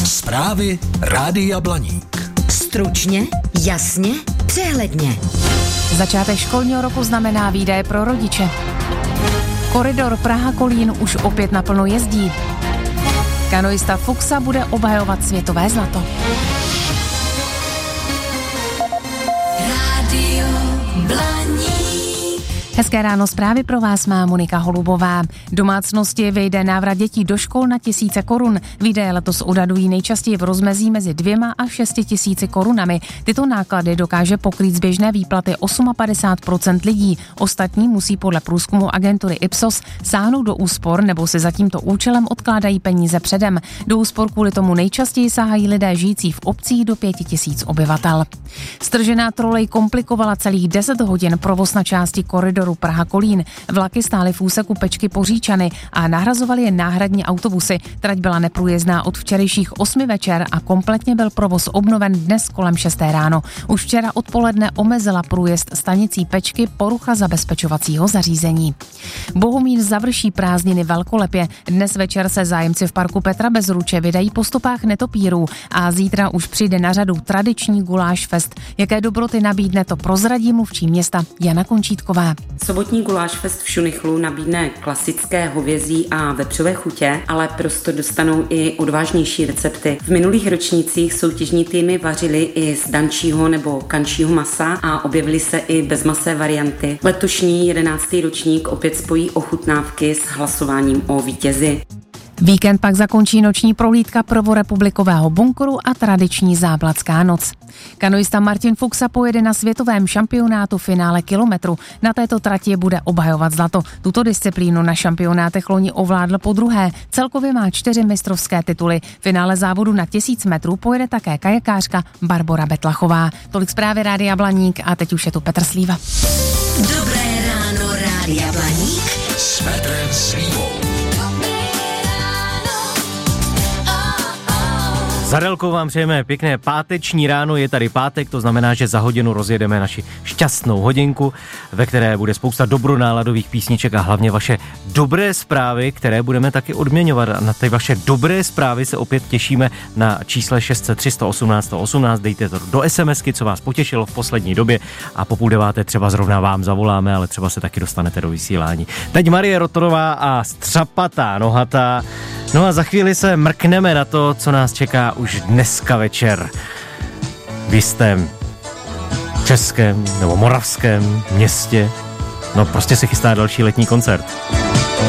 Zprávy Rádia Blaník. Stručně, jasně, přehledně. Začátek školního roku znamená výdaje pro rodiče. Koridor Praha-Kolín už opět naplno jezdí. Kanoista Fuchsa bude obhajovat světové zlato. Rádio Blaník. Hezké ráno, zprávy pro vás má Monika Holubová. Domácnosti vyjde návrat dětí do škol na tisíce korun. Výdaje letos odhadují nejčastěji v rozmezí mezi 2 a 6 tisíci korunami. Tyto náklady dokáže pokrýt z běžné výplaty 58% lidí. Ostatní musí podle průzkumu agentury Ipsos sáhnout do úspor nebo si za tímto účelem odkládají peníze předem. Do úspor kvůli tomu nejčastěji sahají lidé žijící v obcích do 5 tisíc obyvatel. Stržená trolej komplikovala celých 10 hodin provoz na části koridoru Praha-Kolín. Vlaky stály v úseku Pečky Poříčany a nahrazovaly je náhradní autobusy. Trať byla neprůjezdná od včerejších 8 večer a kompletně byl provoz obnoven dnes kolem 6 ráno. Už včera odpoledne omezila průjezd stanicí Pečky porucha zabezpečovacího zařízení. Bohumín završí prázdniny velkolepě. Dnes večer se zájemci v parku Petra Bezruče vydají po stopách netopírů a zítra už přijde na řadu tradiční guláš fest. Jaké dobroty nabídne, to prozradí mluvčí města Jana Končítková. Sobotní guláš fest v Šunychlu nabídne klasické hovězí a vepřové chutě, ale prostor dostanou i odvážnější recepty. V minulých ročnících soutěžní týmy vařily i z dančího nebo kančího masa a objevily se i bezmasé varianty. Letošní 11. ročník opět spojí ochutnávky s hlasováním o vítězi. Víkend pak zakončí noční prohlídka prvorepublikového bunkru a tradiční zábladská noc. Kanoista Martin Fuchsa pojede na světovém šampionátu finále kilometru. Na této trati bude obhajovat zlato. Tuto disciplínu na šampionátech loni ovládl podruhé. Celkově má 4 mistrovské tituly. Finále závodu na 1000 metrů pojede také kajakářka Barbora Betlachová. Tolik zprávy Rádia Blaník a teď už je tu Petr Slíva. Dobré ráno, Rádia Blaník. S Petrem Slívou. Za Relkou vám přejeme pěkné páteční ráno, je tady pátek, to znamená, že za hodinu rozjedeme naši šťastnou hodinku, ve které bude spousta dobronáladových písniček a hlavně vaše dobré zprávy, které budeme taky odměňovat. A na ty vaše dobré zprávy se opět těšíme na čísle 600 318 118, dejte to do SMSky, co vás potěšilo v poslední době a po 8:30 třeba zrovna vám zavoláme, ale třeba se taky dostanete do vysílání. Teď Marie Rotorová a Střapatá nohatá. No a za chvíli se mrkneme na to, co nás čeká už dneska večer v jistém českém nebo moravském městě. No prostě se chystá další letní koncert.